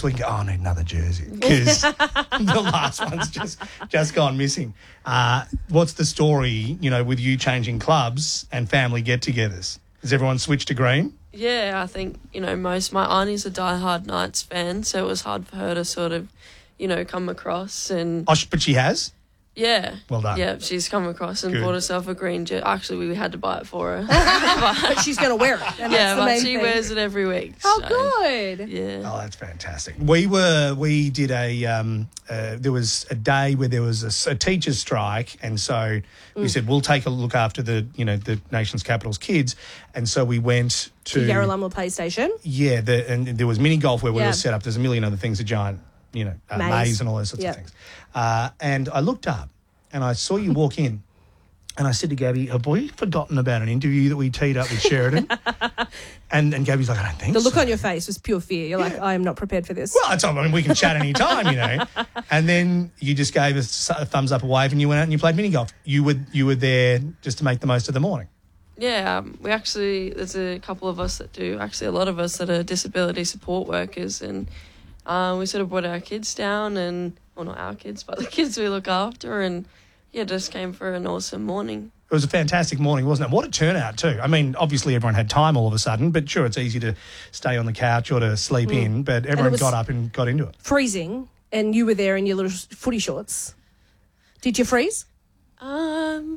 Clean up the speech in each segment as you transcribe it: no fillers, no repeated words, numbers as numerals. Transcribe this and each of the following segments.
next week and go, oh, I need another jersey because the last one's just gone missing. What's the story, with you changing clubs and family get-togethers? Has everyone switched to green? Yeah, I think, my auntie's a diehard Knights fan, so it was hard for her to sort of, come across. And But she has? Yeah. Well done. Yeah, she's come across and bought herself a green jersey. Actually, we had to buy it for her. But she's going to wear it. And yeah, that's the but main she thing. wears it every week. Oh, so, good. Yeah. Oh, that's fantastic. We did there was a day where there was a teacher's strike, and so we said we'll take a look after the nation's capital's kids, and so we went to Yarralumla Play Station. Yeah, and there was mini golf where we Yeah. were set up. There's a million other things, a giant maze and all those sorts of things. And I looked up and I saw you walk in, and I said to Gabby, have we forgotten about an interview that we teed up with Sheridan? and Gabby's like, I don't think The so. look on your face was pure fear. You're like, I am not prepared for this. Well, we can chat any time, And then you just gave us a thumbs up, a wave, and you went out and you played mini golf. You were there just to make the most of the morning. Yeah, there's a couple of us that do, actually a lot of us that are disability support workers, and we sort of brought our kids down, and, well, not our kids, but the kids we look after, and yeah, just came for an awesome morning. It was a fantastic morning, wasn't it? What a turnout too. I mean, obviously everyone had time all of a sudden, but sure, it's easy to stay on the couch or to sleep in, but everyone got up and got into it. Freezing, and you were there in your little footy shorts. Did you freeze? No.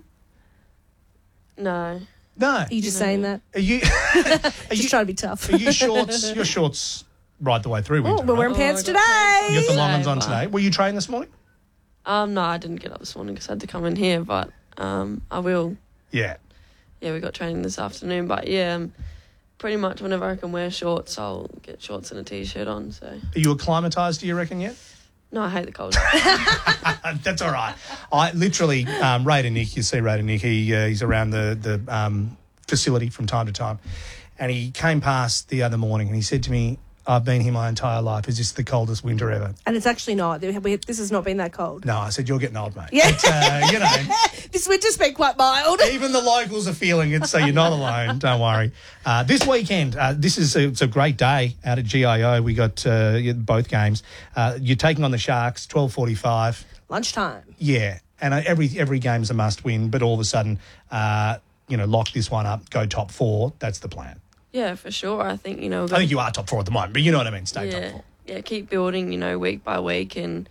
No. Are you just saying that? Are you Just trying to be tough. Are you shorts? Your shorts right the way through winter, We're right? wearing pants today. You got the long ones on but- today. Were you trained this morning? No, I didn't get up this morning because I had to come in here, but I will. Yeah. Yeah, we got training this afternoon, but yeah, pretty much whenever I can wear shorts, I'll get shorts and a T-shirt on, so. Are you acclimatised, do you reckon, yet? No, I hate the cold. That's all right. I literally, Raider Nick, you see Raider Nick, he's around the facility from time to time, and he came past the other morning and he said to me, I've been here my entire life. Is this the coldest winter ever? And it's actually not. This has not been that cold. No, I said, you're getting old, mate. Yeah. But, This winter's been quite mild. even the locals are feeling it, so you're not alone. Don't worry. This weekend, it's a great day out at GIO. We got both games. You're taking on the Sharks, 12:45. Lunchtime. Yeah, and every game's a must-win, but all of a sudden, lock this one up, go top four. That's the plan. Yeah, for sure. I think, I think you are top four at the moment, but you know what I mean, stay top four. Yeah, keep building, week by week, and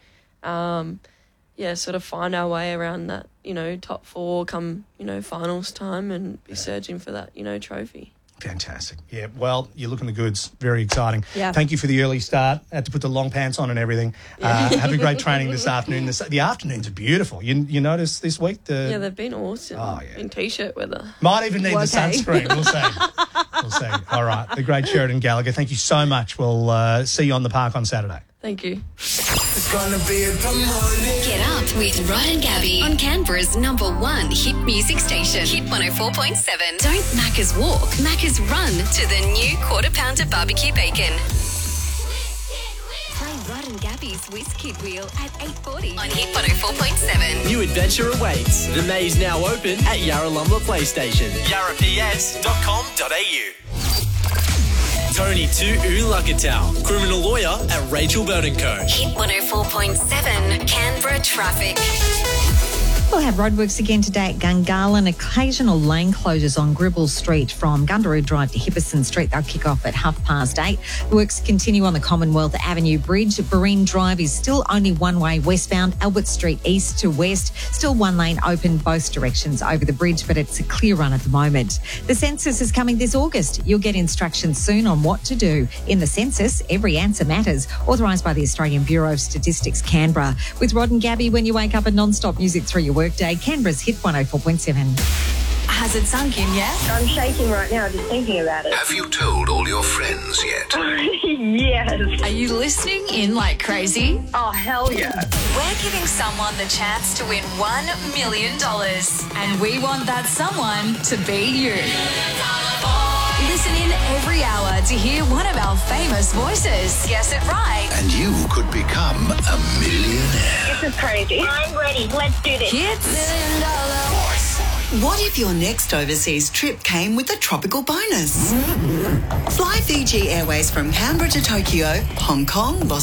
sort of find our way around that, top four come, finals time, and be searching for that, trophy. Fantastic. Yeah, well, you're looking the goods. Very exciting. Yeah. Thank you for the early start. Had to put the long pants on and everything. Have a great training this afternoon. The afternoons are beautiful. You notice this week? Yeah, they've been awesome. Oh, yeah. In T-shirt weather. Might even need the Okay. sunscreen. We'll see. We'll see. All right. The great Sheridan Gallagher, thank you so much. We'll see you on the park on Saturday. Thank you. It's gonna be a good morning. Get up with Rod and Gabby on Canberra's #1 hit music station, Hit 104.7. Don't Macca's walk, Macca's run to the new Quarter Pounder barbecue bacon. Play Rod and Gabby's Whiz-Kid Wheel at 8:40 on Hit 104.7. New adventure awaits. The maze now open at Yarralumla Play Station. yarraps.com.au. Tony to Ulakatau, criminal lawyer at Rachel Burton Co. Hit 104.7 Canberra traffic. We'll have roadworks again today at Gungahlin. Occasional lane closures on Gribble Street from Gundaroo Drive to Hipperson Street. They'll kick off at 8:30. Works continue on the Commonwealth Avenue Bridge. Barine Drive is still only one way westbound. Albert Street east to west. Still one lane open both directions over the bridge, but it's a clear run at the moment. The census is coming this August. You'll get instructions soon on what to do. In the census, every answer matters. Authorised by the Australian Bureau of Statistics, Canberra. With Rod and Gabby when you wake up and non-stop music through your workday. Canberra's Hit 104.7. Has it sunk in yet? I'm shaking right now just thinking about it. Have you told all your friends yet? Yes. Are you listening in like crazy? Oh, hell yeah. We're giving someone the chance to win $1 million. And we want that someone to be you. Listen in every hour to hear one of our famous voices. Guess it right. And you could become a millionaire. This is crazy. I'm ready. Let's do this. Hits. What if your next overseas trip came with a tropical bonus? Fly Fiji Airways from Canberra to Tokyo, Hong Kong, Los